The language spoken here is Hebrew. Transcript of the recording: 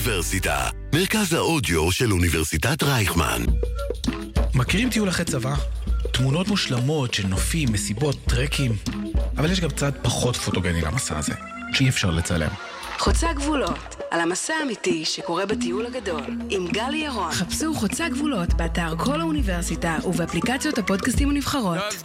האוניברסיטה, מרכז האודיו של אוניברסיטת רייכמן. מכירים טיול אחרי צבא? תמונות מושלמות של נופים, מסיבות, טרקים. אבל יש גם צד פחות פוטוגני למסע הזה, שאי אפשר לצלם. חוצה גבולות, על המסע האמיתי שקורה בטיול הגדול, עם גלי ירון. חפשו חוצה גבולות באתר כל האוניברסיטה ובאפליקציות הפודקאסטים הנבחרות.